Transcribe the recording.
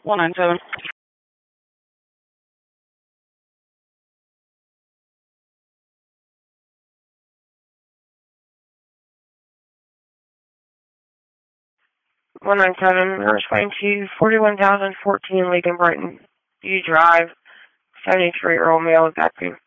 197. 197, we're responding to 41,014 Lincoln Brighton. Do you drive? 73-year-old male with back pain.